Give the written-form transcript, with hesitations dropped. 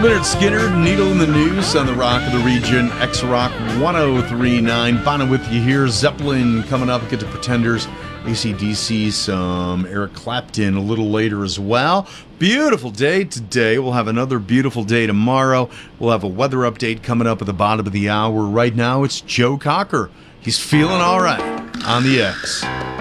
Leonard Skinner, Needle in the Noose on the Rock of the Region, X-Rock 1039. Bono with you here. Zeppelin coming up. Get to Pretenders, AC/DC, some Eric Clapton a little later as well. Beautiful day today. We'll have another beautiful day tomorrow. We'll have a weather update coming up at the bottom of the hour. Right now, it's Joe Cocker. He's feeling all right on the X.